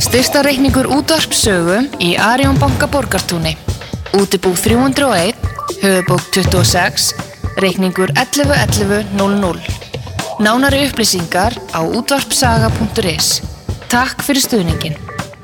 Styrktarreikningur útvarpssögu í Arion banka Borgartúni. Útibú 301, höfuðbók 26, reikningur 11.11.00. Nánari upplýsingar á útvarpssaga.is. Takk fyrir stuðningin.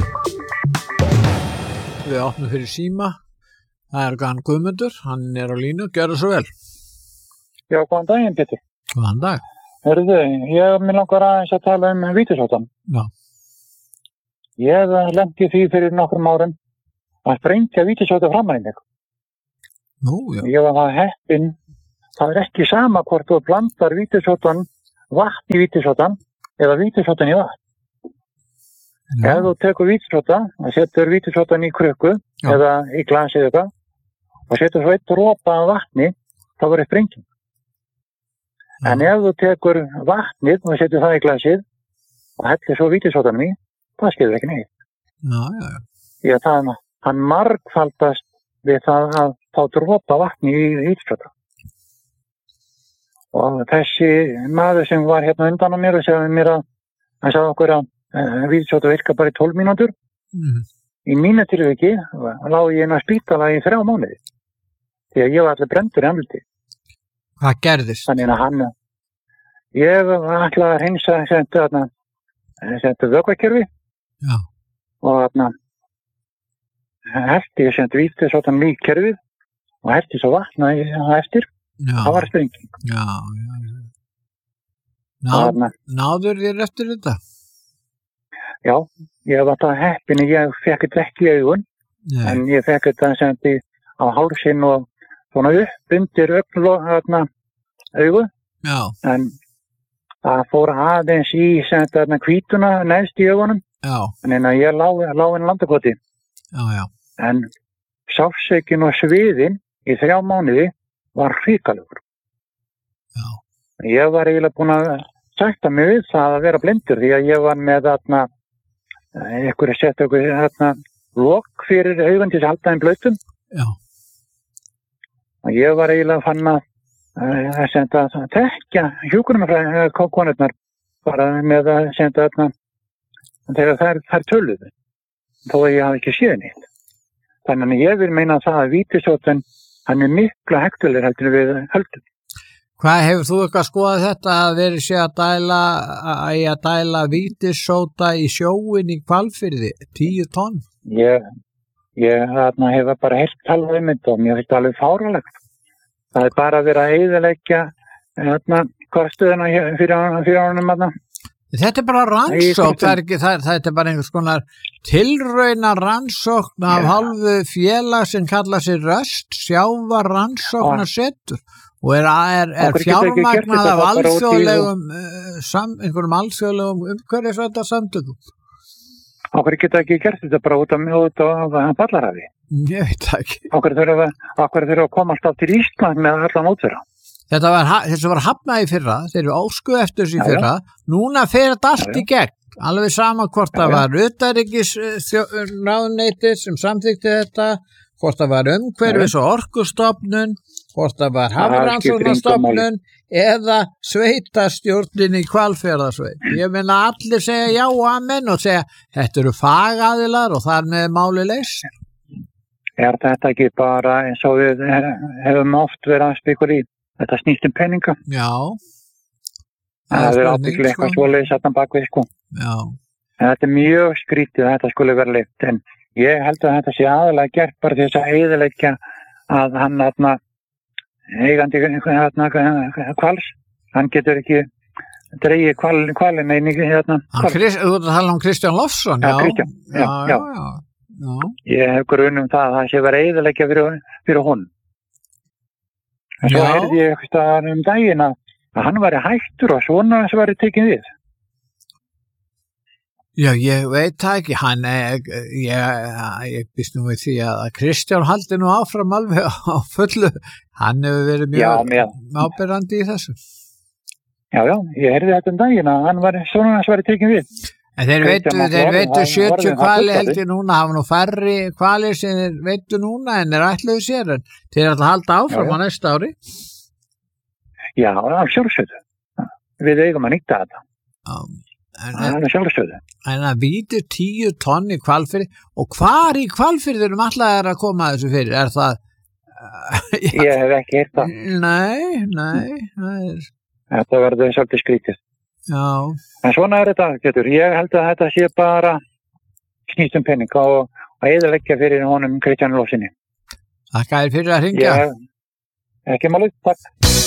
Við opnum fyrir síma. Það hann Guðmundur, hann á línu, gjörðu svo vel. Já, góðan daginn, Pétur. Góðan dag. Hörðu, mig langar aðeins að tala vítisóttan. Já. Ég lenti því fyrir nokkrum árum að sprengja vítisótta framan í mig. Nú, já. Ég var það heppinn, það ekki sama hvort þú blandar vítisóttan, vatn í vítisóttan eða vítisóttan í vatn. Já. Ef þú tekur vítisótta og setur vítisóttan í krukku eða í glasi eða eitthvað og setur svo 1 dropa af vatni, þá verður sprenging. En ef þú tekur vatnið og setur það í glasið og hellir svo vítisóttanum í, það skilur ekki neitt. Já. Því að hann margfaldast við það að fá dropa vatni í vítisótta. Og þessi maður sem var hérna undan á mér og sagði mér að hann sagði okkur að vítisótta virka bara í 12 mínútur. Í mínu tilviki lá ég inn á spítala í 3 mánuði. Því að ég var allir brenndur í andliti. Hvað gerðist? Þannig að ég ætlaði að hreinsa sendu vökvakerfi. Já. Og helti ég sendu vítisóttan í kerfið og helti svo vatna eftir. Já. Það var sprenging. Já. Náður þér eftir þetta? Já, ég var það heppinn, ég fekk þetta ekki í augun. Nei. En ég fekk þetta sendi á hálsinn og svona upp undir augu. Já. En það fór aðeins í hvítuna neðst í augunum. Já. Þannig að ég lá inn landakoti. Já. En sársaukin og sviðin í 3 mánuði var hrikalegur. Já. Ég var eiginlega búin að sætta mig við það að vera blindur því að ég var með lok fyrir augun til að halda þeim blautum. Já. Og ég var eiginlega fann að tekja hjúkrunarkonurnar bara með að senda þegar þær töluðu, þó að ég hafi ekki séð neitt. Þannig að ég vil meina það að vítisóttan, hann miklu hættulegri heldur við höldum. Hvað hefur þú eitthvað skoðað þetta að verið sé að dæla vítisóta í sjóin í Hvalfirði, 10 tonn? Ég hef bara heyrt talað um þetta og mér finnst það alveg fáránlegt. Það bara verið að eyðileggja kvarstöðuna fyrir ánum Þetta bara rannsókn, þetta bara einhvers konar tilrauna rannsókn af hálfu félag sem kallar sig Röst sjávar rannsóknarsetur og er fjármagnað af einhverjum alþjóðlegum umhverfisverndarsamtökum. Okkur geta ekki gert þetta bara út á Ballarhafi? Ég veit ekki. Okkur þurfa að koma alltaf til Ísland með allan útfyrra. Þessu var hafnað í fyrra, þeir eru óskuð eftir þessu í fyrra, núna fer þetta allt í gegn, alveg sama hvort það var utanríkisráðuneytið sem samþykkti þetta, hvort það var umhverfis- og orkustofnun, hvort það var hafrannsóknastofnun eða sveitastjórnin í Hvalfjarðarsveit. Ég meina allir segja já og amen og segja þetta eru fagaðilar og þar með máli leyst. Er þetta ekki bara eins og við hefum oft verið að spekula í? Þetta snýst peninga. Já. Það ábyggilega eitthvað svoleiðis þarna bakvið, Já. En þetta mjög skrítið að þetta skulle vera leitt. En ég held að þetta sé aðalega gert bara til þess að eyðileggja að hann eigandi hvals, hann getur ekki dregið hvalina inn í Þú ert að tala um Kristján Loftsson, já. Kristján, já. Ég hef grun það að það sé verið að eyðileggja fyrir honum. En svo heyrði ég eitthvað daginn að hann væri hættur og svona sem væri tekinn við. Já, ég veit það ekki. Ég býst nú við því að Kristján haldi nú áfram alveg á fullu. Hann hefur verið mjög áberandi í þessu. Já, ég heyrði þetta daginn að hann væri svona sem væri tekinn við. En þeir veitu 70 hvali held ég núna, hafa nú færri hvalir sem þeir veitu núna en ætluðu sér en þeir ætla að halda áfram á næsta ári. Já, sjálfsögðu. Við eigum að nýta þetta. Það er sjálfsögðu. En að víti 10 tonn í Hvalfirði og hvar í Hvalfirðinum alltaf að koma þessu fyrir? Er það... Ég hef ekki heyrt það. Nei. Þetta verður svolítið skrítið. Já. En svona er þetta, getur. Ég held að þetta sé bara snýst peninga og eyðileggja fyrir honum Kristjáni Lofsinni. Þakka þér fyrir að hringja. Ekki málið, takk.